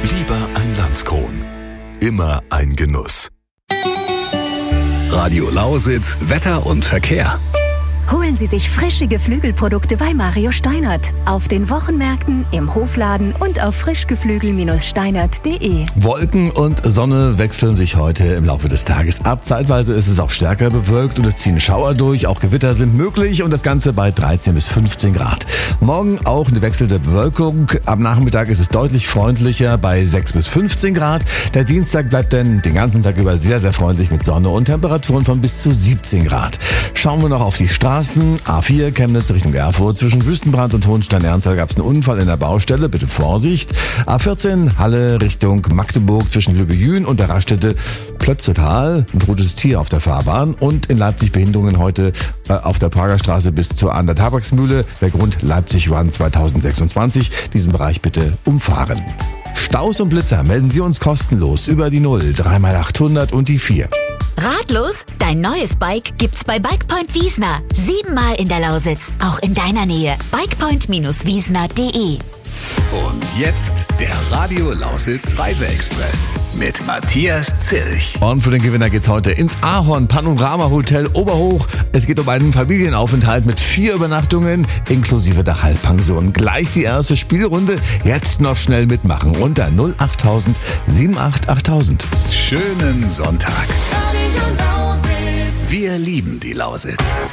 Lieber ein Landskron. Immer ein Genuss. Radio Lausitz, Wetter und Verkehr. Holen Sie sich frische Geflügelprodukte bei Mario Steinert. Auf den Wochenmärkten, im Hofladen und auf frischgeflügel-steinert.de. Wolken und Sonne wechseln sich heute im Laufe des Tages ab. Zeitweise ist es auch stärker bewölkt und es ziehen Schauer durch. Auch Gewitter sind möglich und das Ganze bei 13 bis 15 Grad. Morgen auch eine wechselnde Bewölkung. Am Nachmittag ist es deutlich freundlicher bei 6 bis 15 Grad. Der Dienstag bleibt dann den ganzen Tag über sehr, sehr freundlich mit Sonne und Temperaturen von bis zu 17 Grad. Schauen wir noch auf die Straßen. A4 Chemnitz Richtung Erfurt. Zwischen Wüstenbrand und Hohenstein-Ernstthal gab es einen Unfall in der Baustelle. Bitte Vorsicht. A14 Halle Richtung Magdeburg zwischen Lübbe-Jühn und der Raststätte Plötzetal. Ein totes Tier auf der Fahrbahn. Und in Leipzig Behinderungen heute auf der Prager Straße bis zur An der Tabaksmühle. Der Grund Leipzig Run 2026. Diesen Bereich bitte umfahren. Staus und Blitzer melden Sie uns kostenlos über die 0 3x800 und die 4. Ratlos? Dein neues Bike gibt's bei Bikepoint Wiesner. 7-mal in der Lausitz, auch in deiner Nähe. Bikepoint-wiesner.de. Und jetzt der Radio Lausitz Reiseexpress mit Matthias Zilch. Und für den Gewinner geht's heute ins Ahorn Panorama Hotel Oberhoch. Es geht um einen Familienaufenthalt mit 4 Übernachtungen inklusive der Halbpension. Gleich die erste Spielrunde. Jetzt noch schnell mitmachen unter 08000 78 8000. Schönen Sonntag. Wir lieben die Lausitz.